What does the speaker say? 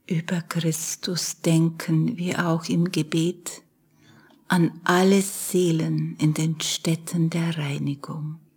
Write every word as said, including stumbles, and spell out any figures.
über Christus denken wir auch im Gebet an alle Seelen in den Stätten der Reinigung.